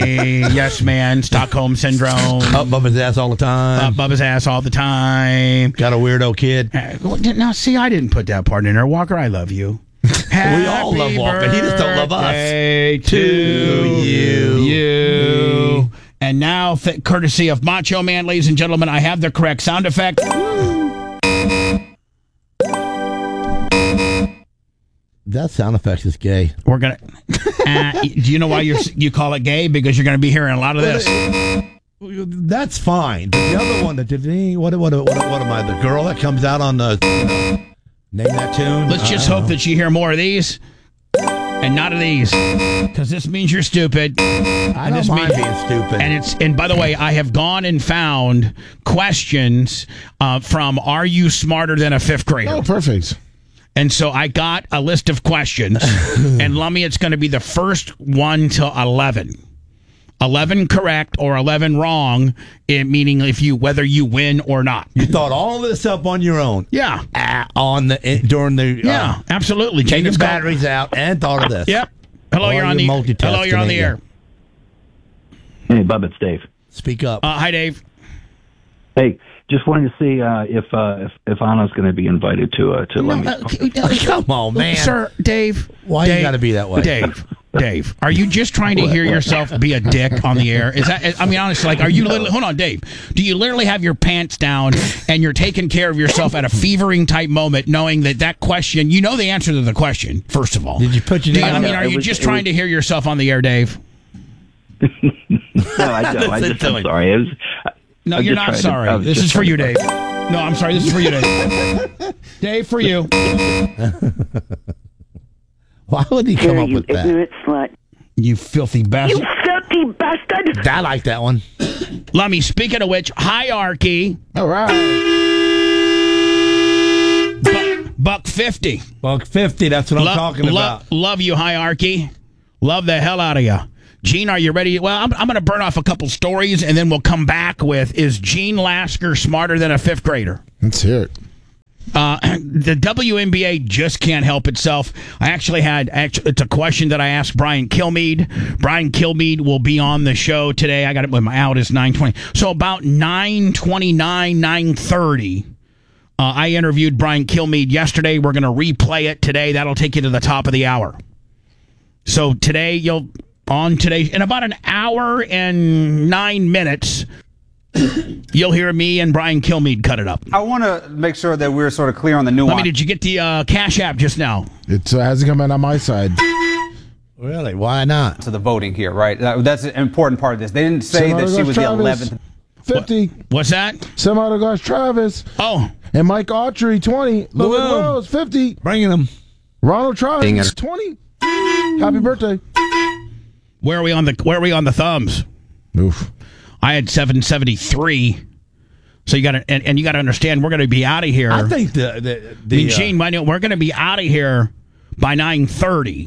Yes, man. Stockholm Syndrome. Up Bubba's ass all the time. Up Bubba's ass all the time. Got a weirdo kid. Now, see, I didn't put that part in there. Walker, I love you. We all love Walker. He just don't love us. Happy to you. And now, courtesy of Macho Man, ladies and gentlemen, I have the correct sound effect. That sound effect is gay. We're gonna. Do you know why you call it gay? Because you're going to be hearing a lot of this. That's fine. But the other one that did what am I? The girl that comes out on the name that tune. Let's just hope that you hear more of these and not of these, because this means you're stupid. I don't mind being stupid. And by the way, I have gone and found questions from "Are you smarter than a fifth grader?" Oh, perfect. And so I got a list of questions, and Lummy, it's going to be the first 1 to 11. 11 correct or 11 wrong, meaning whether you win or not. You thought all this up on your own. Yeah. During the yeah, absolutely. Taking batteries out and thought of this. Yep. Hello, you're on the air. Hey, Bub, it's Dave. Speak up. Hi, Dave. Hey, just wanted to see if Anna's going to be invited to come on, man. Sir, Dave. Why you got to be that way? Dave, are you just trying to hear yourself be a dick on the air? Is that? I mean, honestly, like, are you literally? Hold on, Dave. Do you literally have your pants down and you're taking care of yourself at a fevering type moment, knowing that question? You know the answer to the question. First of all, did you put your name? I mean, are you just trying to hear yourself on the air, Dave? No, I don't. I'm sorry. No, you're not sorry. This is for you, Dave. No, I'm sorry. This is for you, Dave. Dave, for you. Why would he come up with that? Ignorant slut. You filthy bastard. You filthy bastard. I like that one. Lummy, speaking of which, hierarchy. All right. $1.50. $1.50, that's what I'm talking about. Love you, hierarchy. Love the hell out of you. Gene, are you ready? Well, I'm going to burn off a couple stories, and then we'll come back with, is Gene Lasker smarter than a fifth grader? Let's hear it. The WNBA just can't help itself. It's a question that I asked Brian Kilmeade. Brian Kilmeade will be on the show today. I got it when my out is 9:20. So about 9:29, 9:30, I interviewed Brian Kilmeade yesterday. We're going to replay it today. That'll take you to the top of the hour. So today, in about an hour and 9 minutes, you'll hear me and Brian Kilmeade cut it up. I want to make sure that we're sort of clear on the nuance. Did you get the Cash App just now? It hasn't come in on my side. Really? Why not? To the voting here, right? That's an important part of this. They didn't say that she was the 11th. 50. What's that? Semi-autograph Travis. Oh. And Mike Autry, 20. Louis Rose, 50. Bringing them. Ronald Travis, 20. Happy birthday. Where are we on the thumbs? Oof. I had 773. So you got to and you got to understand, we're going to be out of here. I think Gene, we're going to be out of here by 9:30,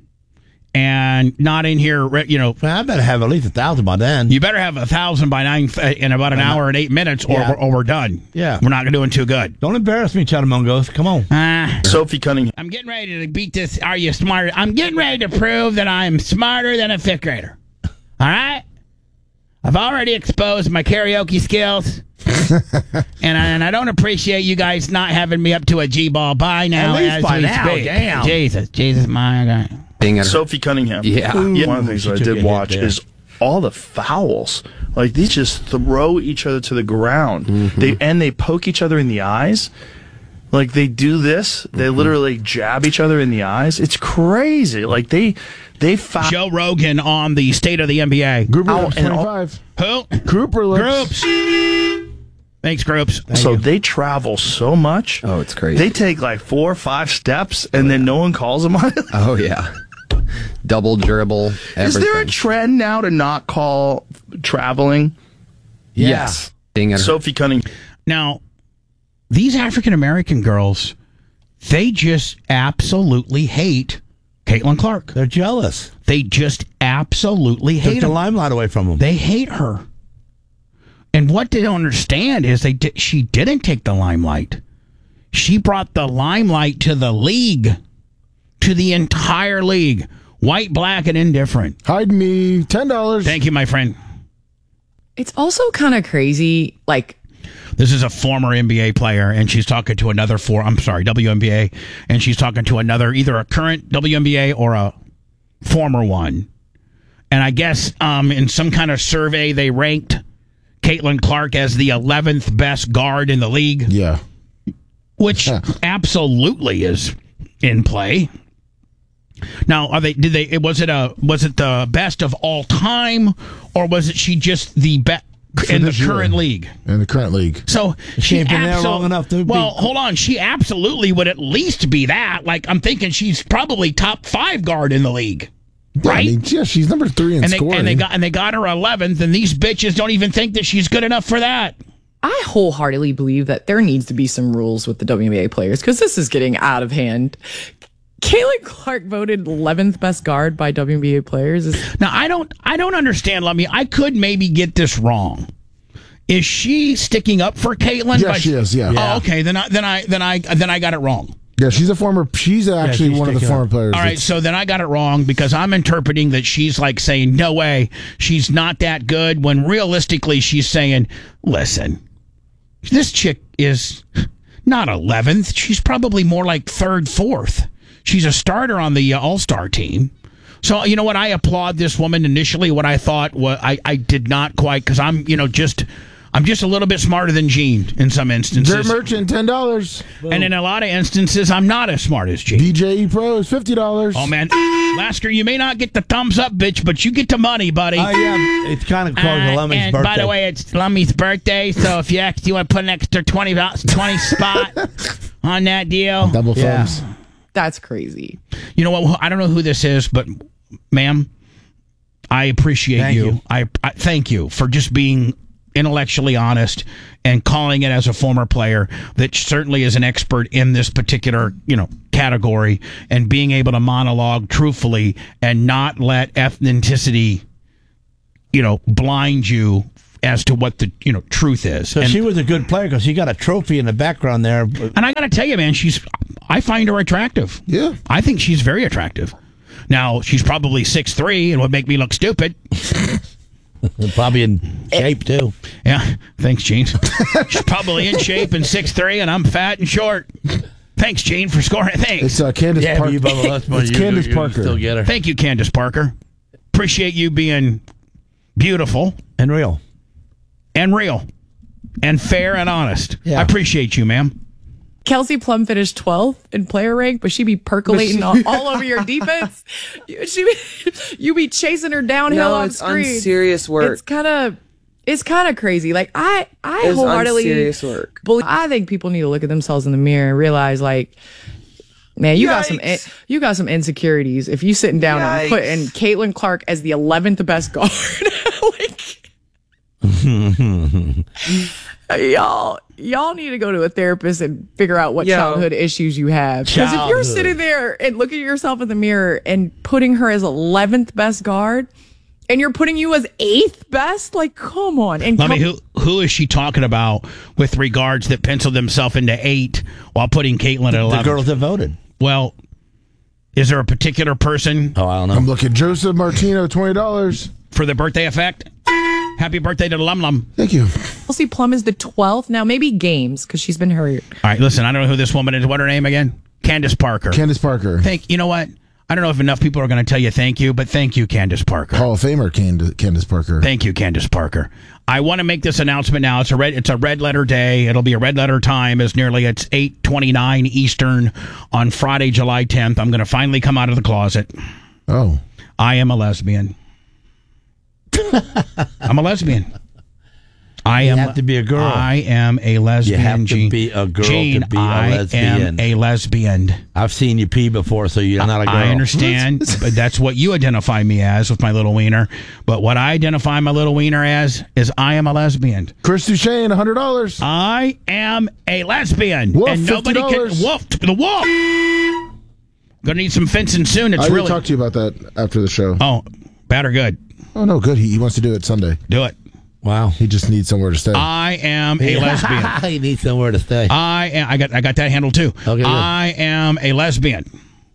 and not in here. Well, I better have at least 1,000 by then. You better have 1,000 by 9 in about an hour and 8 minutes, or we're done. Yeah, we're not doing too good. Don't embarrass me, Chatamungos. Come on, Sophie Cunningham. I'm getting ready to beat this. Are you smarter? I'm getting ready to prove that I'm smarter than a fifth grader. All right. I've already exposed my karaoke skills, and I don't appreciate you guys not having me up to a G-ball by now. At least as by we now, speak. damn. Jesus, my God. Sophie Cunningham. Yeah. One of the things that I did watch is all the fouls. Like, these just throw each other to the ground. Mm-hmm. They poke each other in the eyes. Like, they do this. They literally jab each other in the eyes. It's crazy. Like, they foul. Joe Rogan on the State of the NBA. Grouper 25. Who? Groups. Thanks, Groups. So they travel so much. Oh, it's crazy. They take like 4 or 5 steps, and then no one calls them on it. Oh, yeah. Double dribble, everything. Is there a trend now to not call traveling? Yes. Sophie Cunningham. Now, these African-American girls, they just absolutely hate Caitlin Clark. They're jealous. They just absolutely hate her. Took the limelight away from them. They hate her. And what they don't understand is she didn't take the limelight. She brought the limelight to the league, to the entire league. White, black, and indifferent. Hide me $10. Thank you, my friend. It's also kind of crazy, like. This is a former NBA player, and she's talking to another WNBA, and she's talking to another, either a current WNBA or a former one. And I guess in some kind of survey, they ranked Caitlin Clark as the 11th best guard in the league. Yeah. Which absolutely is in play. Now, was it the best of all time, or was it she just the best in the current league? In the current league. So she ain't been there long enough to hold on. She absolutely would at least be that. Like, I'm thinking she's probably top 5 guard in the league. Right? I mean, she's number 3 in scoring. And they got her 11th, and these bitches don't even think that she's good enough for that. I wholeheartedly believe that there needs to be some rules with the WNBA players because this is getting out of hand. Caitlin Clark voted 11th best guard by WNBA players. Now, I don't understand, Lummy. I could maybe get this wrong. Is she sticking up for Caitlin? Yes, she is. Yeah. Oh, okay. Then I got it wrong. Yeah, she's actually one of the former players. All right, so then I got it wrong because I'm interpreting that she's like saying, no way, she's not that good, when realistically she's saying, listen, this chick is not 11th. She's probably more like 3rd, 4th. She's a starter on the All-Star team. So, you know what? I applaud this woman initially. What I thought was I did not quite, because I'm just a little bit smarter than Gene in some instances. Dirt Merchant, $10. And in a lot of instances, I'm not as smart as Gene. DJE Pro is $50. Oh, man. Lasker, you may not get the thumbs up, bitch, but you get the money, buddy. Yeah, it's kind of close to Lummy's birthday. By the way, it's Lummy's birthday, so if you want to put an extra 20 spot on that deal. Double thumbs. That's crazy. You know what? I don't know who this is, but, ma'am, I appreciate you. I thank you for just being intellectually honest and calling it as a former player that certainly is an expert in this particular, category, and being able to monologue truthfully and not let ethnicity, blind you as to what the truth is. So she was a good player because she got a trophy in the background there. And I got to tell you, man, I find her attractive. Yeah. I think she's very attractive. Now, she's probably 6'3" and would make me look stupid. Probably in shape, too. Yeah. Thanks, Gene. She's probably in shape and 6'3", and I'm fat and short. Thanks, Gene, for scoring. Thanks. It's Candace Parker. It's Candace Parker. Still get her. Thank you, Candace Parker. Appreciate you being beautiful. And real. And fair and honest. Yeah. I appreciate you, ma'am. Kelsey Plum finished 12th in player rank, but she be percolating all over your defense. You be chasing her downhill on screen. It's unserious work. It's kind of crazy. Like I wholeheartedly unserious work. I think people need to look at themselves in the mirror and realize, like, man, you got some insecurities if you sitting down and putting Caitlin Clark as the 11th best guard. Y'all need to go to a therapist and figure out what childhood issues you have. Because if you're sitting there and looking at yourself in the mirror and putting her as 11th best guard, and you're putting you as 8th best, like, come on. And who is she talking about with regards that penciled themselves into 8 while putting Caitlin at 11? The girls that voted. Well, is there a particular person? Oh, I don't know. I'm looking. Joseph Martino, $20. For the birthday effect? Happy birthday to Lum Lum. Thank you. Kelsey Plum is the 12th. Now, maybe games, because she's been hurt. All right, listen, I don't know who this woman is. What's her name again? Candace Parker. Candace Parker. You know what? I don't know if enough people are going to tell you thank you, but thank you, Candace Parker. Hall of Famer Candace Parker. Thank you, Candace Parker. I want to make this announcement now. It's a red letter day. It'll be a red letter time it's 8:29 Eastern on Friday, July 10th. I'm going to finally come out of the closet. Oh. I am a lesbian. I'm a lesbian. You have to be a girl. I am a lesbian. You have to be a girl Gene, to be a lesbian. I am a lesbian. I've seen you pee before, so you're not a girl. I understand, but that's what you identify me as with my little wiener. But what I identify my little wiener as is I am a lesbian. Chris Duchesne, $100. I am a lesbian. Woof, and nobody $50. can woof the woof. Gonna need some fencing soon. I will talk to you about that after the show. Oh, bad or good? Oh, no, good. He wants to do it Sunday. Do it. Wow. He just needs somewhere to stay. I am a lesbian. He needs somewhere to stay. I got that handle too. Okay, I am a lesbian.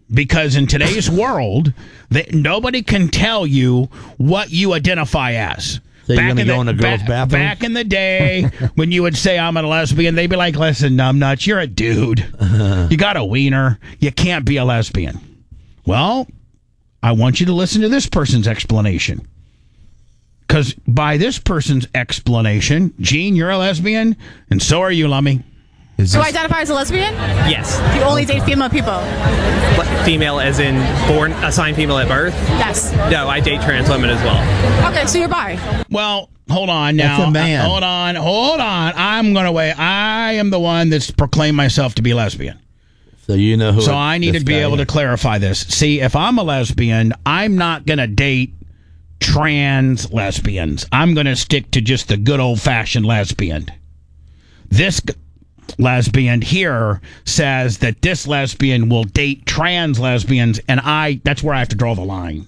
because in today's world, nobody can tell you what you identify as. So you're going to go in a girl's bathroom? Back in the day, when you would say, I'm a lesbian, they'd be like, listen, numbnuts, you're a dude. You got a wiener. You can't be a lesbian. Well, I want you to listen to this person's explanation. Because by this person's explanation, Gene, you're a lesbian, and so are you, Lummy. Do you identify as a lesbian? Yes. You only date female people? Female as in born, assigned female at birth? Yes. No, I date trans women as well. Okay, so you're bi. Well, hold on now. That's a man. Hold on. I'm going to wait. I am the one that's proclaimed myself to be lesbian. So you know who. So I need to be able to clarify this. See, if I'm a lesbian, I'm not going to date trans lesbians. I'm going to stick to just the good old-fashioned lesbian. This lesbian here says that this lesbian will date trans lesbians, and that's where I have to draw the line.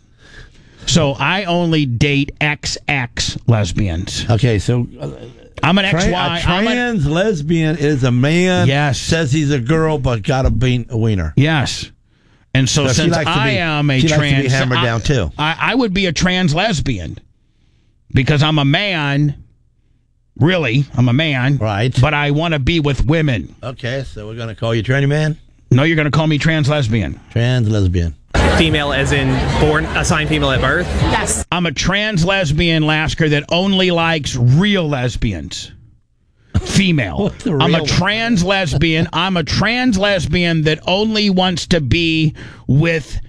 So I only date XX lesbians. Okay, so I'm an XY. A trans lesbian is a man. Yes. Says he's a girl, but got a wiener. Yes. And so since I am a trans, likes to be hammered down too. I would be a trans lesbian because I'm a man. Really, I'm a man. Right. But I want to be with women. Okay, so we're going to call you tranny man? No, you're going to call me trans lesbian. Trans lesbian. Female as in born, assigned female at birth? Yes. I'm a trans lesbian, Lasker, that only likes real lesbians. Female. I'm a trans lesbian. I'm a trans lesbian that only wants to be with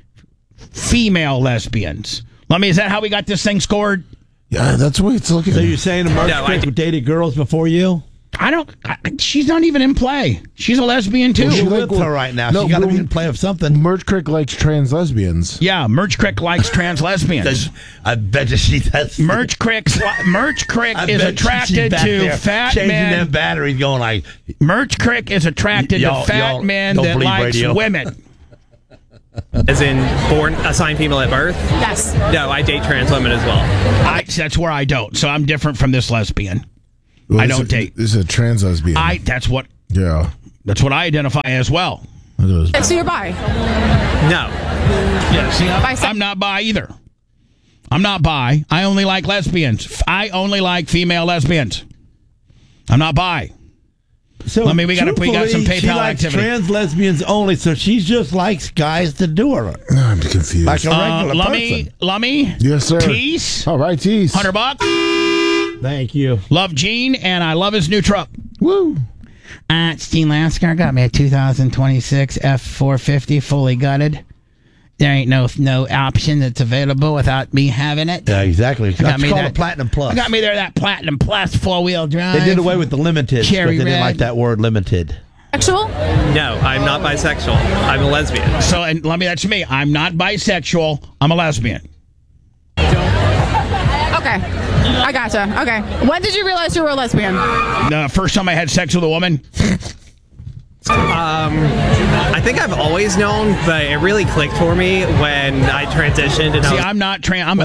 female lesbians. Is that how we got this thing scored? Yeah, that's the way it's looking. So you're saying the merch chick dated girls before you? She's not even in play. She's a lesbian too. Well, she with her right now. No, she got to be in play of something. Merch Crick likes trans lesbians. Yeah, Merch Crick likes trans lesbians. I bet you she does. Merch Crick is attracted to fat changing men. Them batteries, going like. Merch Crick is attracted to fat men that likes women. As in born, assigned female at birth? Yes. No, I date trans women as well. That's where I don't. So I'm different from this lesbian. Well, I don't date. This is a trans lesbian. That's what I identify as well. So you're bi? No. Yeah, see, I'm not bi either. I'm not bi. I only like lesbians. I only like female lesbians. I'm not bi. So we got some PayPal she likes activity. Trans lesbians only, so she just likes guys to do her. I'm confused. Like a regular person. Lummy. Yes, sir. Tease. All right, Tease. $100. Thank you. Love Gene, and I love his new truck. Woo. Gene Lasker got me a 2026 F450 fully gutted. There ain't no option that's available without me having it. Yeah, exactly. Got me called a Platinum Plus. I got me that Platinum Plus 4-wheel drive. They did away with the limited. Cherry they red. didn't like that word limited. Sexual? No, I'm not bisexual. I'm a lesbian. So, and that's me. I'm not bisexual. I'm a lesbian. Okay. I gotcha. Okay. When did you realize you were a lesbian? The first time I had sex with a woman. I think I've always known, but it really clicked for me when I transitioned. And I'm not trans. I'm a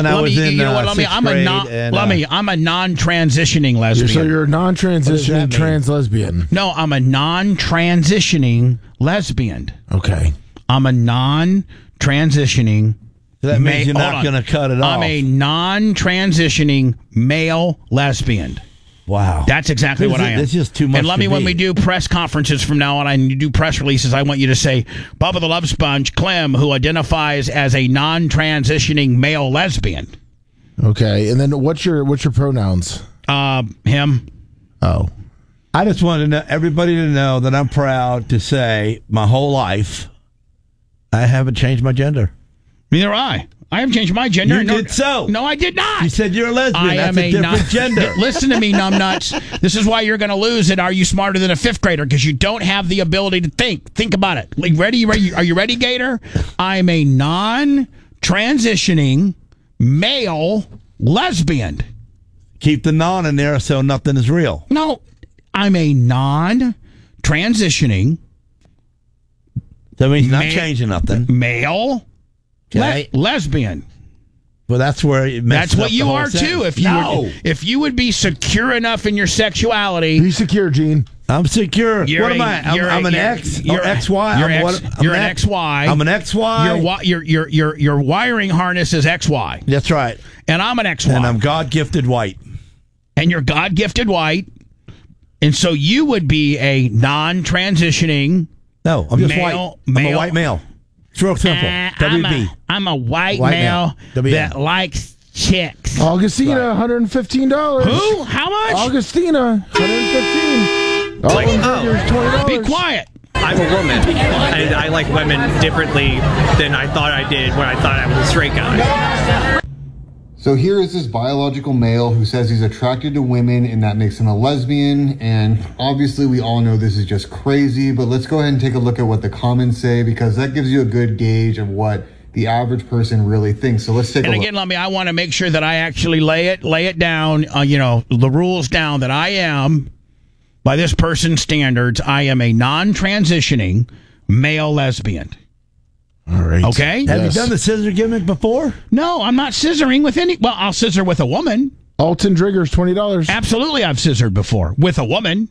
non-transitioning lesbian. So you're a non-transitioning trans lesbian. No, I'm a non-transitioning lesbian. Okay. I'm a non-transitioning. So that means you're not going to cut it off. I'm a non-transitioning male lesbian. Wow. That's exactly what I am. It's just too much. And when we do press conferences from now on, and you do press releases, I want you to say, Bubba the Love Sponge, Clem, who identifies as a non-transitioning male lesbian. Okay. And then what's your pronouns? Him. Oh. I just wanted everybody to know that I'm proud to say my whole life I haven't changed my gender. Neither I. I haven't changed my gender. You did so. No, I did not. You said you're a lesbian. That's a different gender. Listen to me, numbnuts. This is why you're going to lose at Are You Smarter Than a Fifth Grader? Because you don't have the ability to think. Think about it. Ready? Are you ready, Gator? I'm a non-transitioning male lesbian. Keep the non in there so nothing is real. No, I'm a non-transitioning. That means not changing nothing. Male. Okay. Lesbian. Well, that's where that's what you are too. If you would be secure enough in your sexuality, be secure, Gene. I'm secure. What am I? I'm an X. You're XY. You're an XY. I'm an XY. Your wiring harness is XY. That's right. And I'm an XY. And I'm God-gifted white. And you're God-gifted white. And so you would be a non-transitioning. No, I'm just male, white. I'm a white male. It's real simple. WB. I'm a white male that likes chicks. Augustina, $115. Who? How much? Augustina, $115. $20. Be quiet. I'm a woman, and I like women differently than I thought I did when I thought I was a straight guy. So here is this biological male who says he's attracted to women and that makes him a lesbian. And obviously we all know this is just crazy, but let's go ahead and take a look at what the comments say, because that gives you a good gauge of what the average person really thinks. So let's take a look. And again, I want to make sure that I actually lay it down, the rules down, that I am, by this person's standards, I am a non-transitioning male lesbian. All right. Okay? Have you done the scissor gimmick before? No, I'm not scissoring with any... Well, I'll scissor with a woman. Alton Driggers, $20. Absolutely, I've scissored before. With a woman.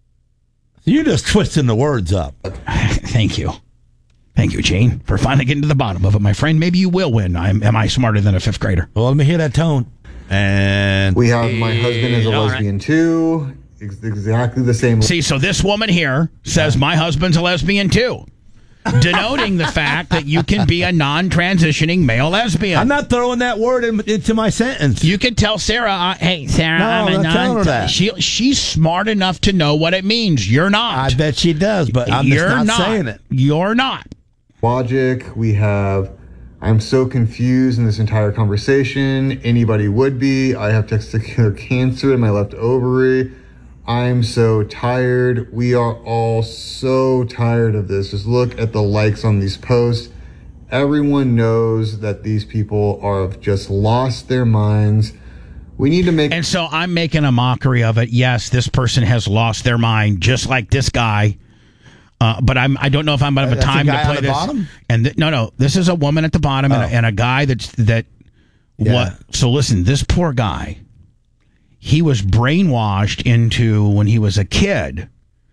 You're just twisting the words up. Thank you. Thank you, Gene, for finally getting to the bottom of it, my friend. Maybe you will win. Am I smarter than a fifth grader? Well, let me hear that tone. And... we have my husband is a lesbian too. Exactly the same. See, so this woman here says my husband's a lesbian too. Denoting the fact that you can be a non-transitioning male lesbian. I'm not throwing that word into my sentence. You can tell Sarah, hey, Sarah, no, I'm not telling her that. She's smart enough to know what it means. You're not. I bet she does, but I'm just not saying it. You're not. Logic, we have, I'm so confused in this entire conversation. Anybody would be. I have testicular cancer in my left ovary. I'm so tired. We are all so tired of this. Just look at the likes on these posts. Everyone knows that these people have just lost their minds. We need to make... And so I'm making a mockery of it. Yes, this person has lost their mind, just like this guy. But I don't know if I'm going to have time to play this. Bottom? And no, this is a woman at the bottom and a guy that. Yeah. What? So listen, this poor guy. He was brainwashed into, when he was a kid,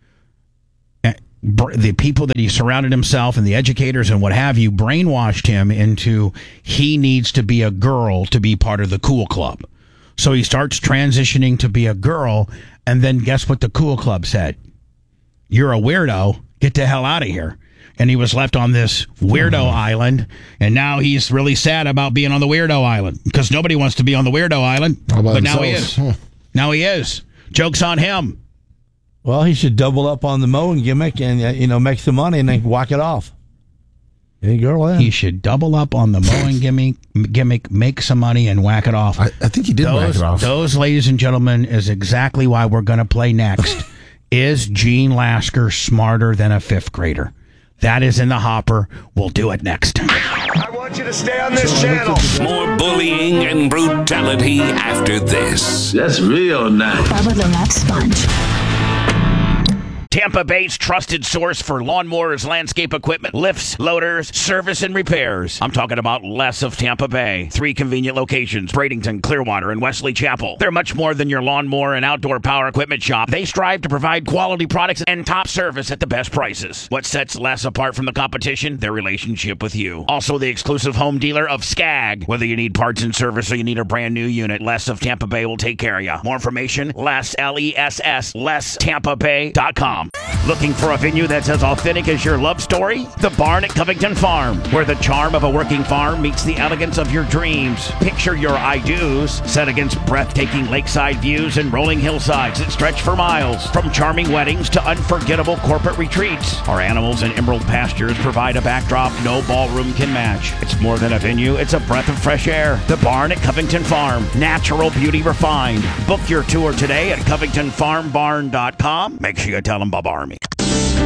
the people that he surrounded himself and the educators and what have you brainwashed him into he needs to be a girl to be part of the cool club. So he starts transitioning to be a girl, and then guess what the cool club said? You're a weirdo. Get the hell out of here. And he was left on this weirdo island, and now he's really sad about being on the weirdo island because nobody wants to be on the weirdo island. But now he is. Now he is. Joke's on him. Well, he should double up on the mowing gimmick and make some money and then whack it off. Hey, girl, he should double up on the mowing gimmick, make some money, and whack it off. I think he did whack it off. Those, ladies and gentlemen, is exactly why we're going to play next. Is Gene Lasker smarter than a fifth grader? That is in the hopper. We'll do it next. I want you to stay on this channel. More bullying and brutality after this. That's real nice. Bubba the Love Sponge. Tampa Bay's trusted source for lawnmowers, landscape equipment, lifts, loaders, service, and repairs. I'm talking about Les of Tampa Bay. 3 convenient locations, Bradenton, Clearwater, and Wesley Chapel. They're much more than your lawnmower and outdoor power equipment shop. They strive to provide quality products and top service at the best prices. What sets Les apart from the competition? Their relationship with you. Also the exclusive home dealer of Skag. Whether you need parts and service or you need a brand new unit, Les of Tampa Bay will take care of you. More information, Les, L-E-S-S, LesTampaBay.com. Looking for a venue that's as authentic as your love story? The Barn at Covington Farm, where the charm of a working farm meets the elegance of your dreams. Picture your I-dos set against breathtaking lakeside views and rolling hillsides that stretch for miles. From charming weddings to unforgettable corporate retreats, our animals and emerald pastures provide a backdrop no ballroom can match. It's more than a venue, it's a breath of fresh air. The Barn at Covington Farm, natural beauty refined. Book your tour today at CovingtonFarmBarn.com. Make sure you tell them Bob Army.